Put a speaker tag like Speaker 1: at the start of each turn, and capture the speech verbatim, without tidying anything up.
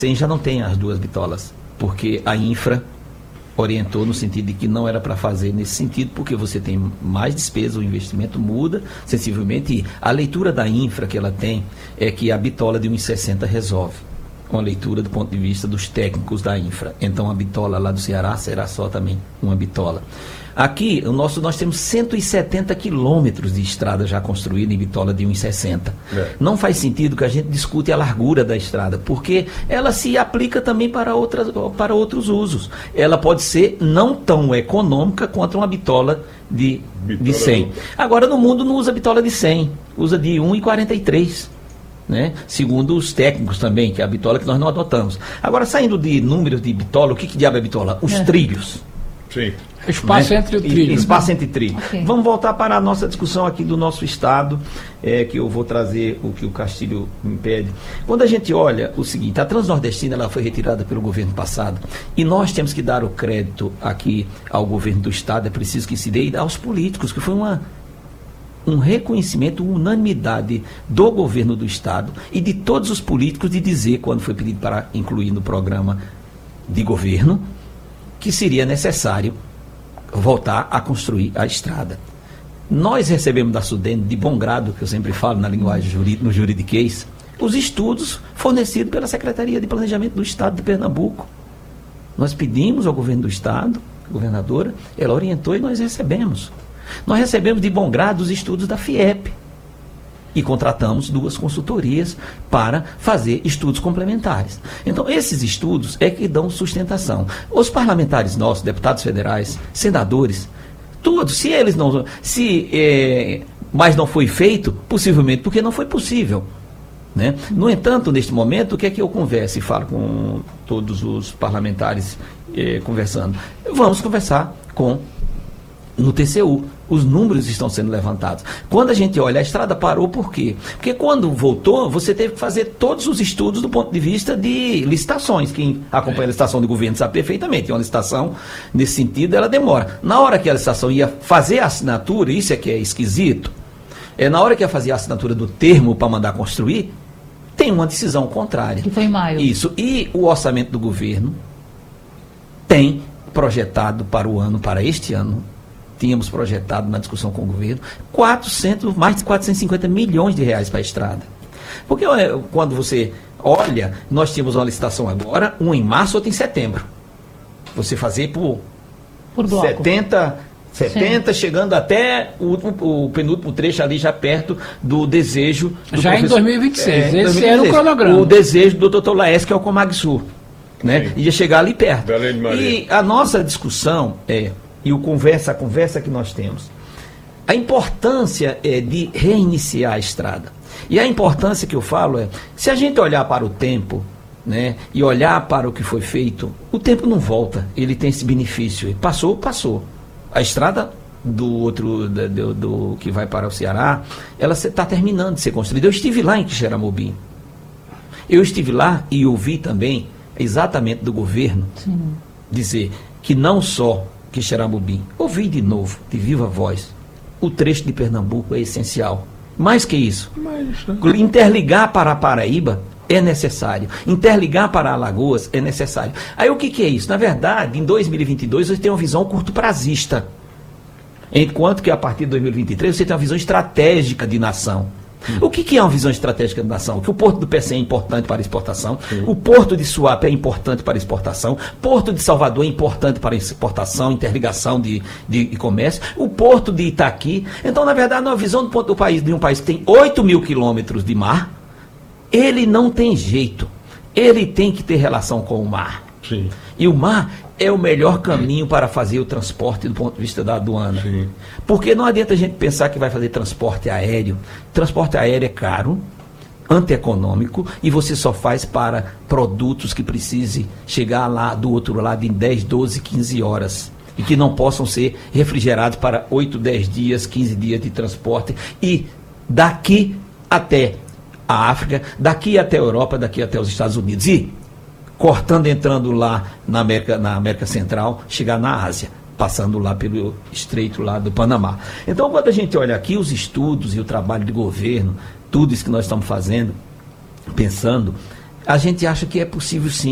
Speaker 1: cem já não tem as duas bitolas, porque a infra orientou no sentido de que não era para fazer nesse sentido, porque você tem mais despesa, o investimento muda sensivelmente, e a leitura da infra que ela tem é que a bitola de um e sessenta resolve, uma leitura do ponto de vista dos técnicos da infra. Então a bitola lá do Ceará será só também uma bitola. Aqui, o nosso, nós temos cento e setenta quilômetros de estrada já construída em bitola de um e sessenta. É. Não faz sentido que a gente discute a largura da estrada, porque ela se aplica também para, outras, para outros usos. Ela pode ser não tão econômica quanto uma bitola de, de cem. Agora, no mundo não usa bitola de cem, usa de um e quarenta e três. Né? Segundo os técnicos também, que é a bitola que nós não adotamos. Agora, saindo de números de bitola, o que, que diabo é bitola? Os é. trilhos.
Speaker 2: Sim.
Speaker 3: Espaço, né? Entre o trilho.
Speaker 1: Espaço né? entre trilho. Okay. Vamos voltar para a nossa discussão aqui do nosso estado, é, que eu vou trazer o que o Castilho me pede. Quando a gente olha o seguinte, a Transnordestina ela foi retirada pelo governo passado, e nós temos que dar o crédito aqui ao governo do estado, é preciso que se dê, e aos políticos, que foi uma, um reconhecimento, uma unanimidade do governo do estado e de todos os políticos de dizer, quando foi pedido para incluir no programa de governo, que seria necessário voltar a construir a estrada. Nós recebemos da Sudene, de bom grado, que eu sempre falo na linguagem jurídica, no juridiquês, os estudos fornecidos pela Secretaria de Planejamento do Estado de Pernambuco. Nós pedimos ao governo do Estado, a governadora, ela orientou e nós recebemos. Nós recebemos de bom grado os estudos da FIEP e contratamos duas consultorias para fazer estudos complementares. Então, esses estudos é que dão sustentação. Os parlamentares nossos, deputados federais, senadores, todos, se eles não... se é, mas não foi feito, possivelmente porque não foi possível. Né? No entanto, neste momento, o que é que eu converso e falo com todos os parlamentares é, conversando? Vamos conversar com no T C U. Os números estão sendo levantados. Quando a gente olha, a estrada parou por quê? Porque quando voltou, você teve que fazer todos os estudos do ponto de vista de licitações. Quem acompanha a licitação de governo sabe perfeitamente. Uma licitação, nesse sentido, ela demora. Na hora que a licitação ia fazer a assinatura, isso é que é esquisito, é na hora que ia fazer a assinatura do termo para mandar construir, tem uma decisão contrária.
Speaker 4: Que foi em maio.
Speaker 1: Isso. E o orçamento do governo tem projetado para o ano, para este ano, tínhamos projetado na discussão com o governo, quatrocentos, mais de quatrocentos e cinquenta milhões de reais para a estrada. Porque quando você olha, nós tínhamos uma licitação agora, uma em março, outra em setembro. Você fazer por,
Speaker 4: por bloco.
Speaker 1: setenta, setenta chegando até o, o, o penúltimo trecho ali, já perto do desejo... Do
Speaker 3: já em dois mil e vinte e seis,
Speaker 1: é,
Speaker 3: esse
Speaker 1: dois mil e vinte e seis,
Speaker 3: era o cronograma.
Speaker 1: O desejo do doutor Laes, que é o Comagsul. Né? Ia chegar ali perto. E a nossa discussão é... E o conversa, a conversa que nós temos, a importância é de reiniciar a estrada. E a importância que eu falo é, se a gente olhar para o tempo, né, e olhar para o que foi feito, o tempo não volta, ele tem esse benefício. E passou, passou. A estrada do outro, do, do, do que vai para o Ceará, ela está terminando de ser construída. Eu estive lá em Quixeramobim. Eu estive lá e ouvi também, exatamente do governo, Sim. dizer que não só Quixeramobim, ouvi de novo, de viva voz, o trecho de Pernambuco é essencial. Mais que isso, Mas... interligar para a Paraíba é necessário, interligar para Alagoas é necessário. Aí o que, que é isso? Na verdade, em dois mil e vinte e dois você tem uma visão curto-prazista, enquanto que a partir de dois mil e vinte e três você tem uma visão estratégica de nação. O que, que é uma visão estratégica de nação? Que o porto do P C é importante para exportação, Sim. o porto de Suape é importante para exportação, porto de Salvador é importante para exportação, interligação de, de, de comércio, o porto de Itaqui. Então, na verdade, uma visão do, ponto do país, de um país que tem oito mil quilômetros de mar, ele não tem jeito. Ele tem que ter relação com o mar.
Speaker 2: Sim.
Speaker 1: E o mar é o melhor caminho para fazer o transporte do ponto de vista da aduana.
Speaker 2: Sim.
Speaker 1: Porque não adianta a gente pensar que vai fazer transporte aéreo. Transporte aéreo é caro, antieconômico, e você só faz para produtos que precise chegar lá do outro lado em dez, doze, quinze horas. E que não possam ser refrigerados para oito, dez dias, quinze dias de transporte. E daqui até a África, daqui até a Europa, daqui até os Estados Unidos. E cortando, entrando lá na América, na América Central, chegar na Ásia, passando lá pelo estreito lá do Panamá. Então, quando a gente olha aqui os estudos e o trabalho de governo, tudo isso que nós estamos fazendo, pensando, a gente acha que é possível sim.